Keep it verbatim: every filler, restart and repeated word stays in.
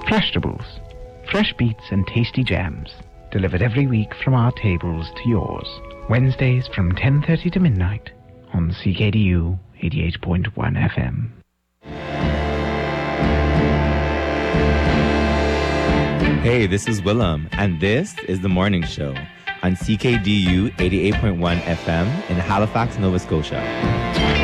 Flashtables, fresh beats and tasty jams, delivered every week from our tables to yours. Wednesdays from ten thirty to midnight on C K D U eighty-eight point one F M. Hey, this is Willem, and this is The Morning Show on C K D U eighty-eight point one F M in Halifax, Nova Scotia.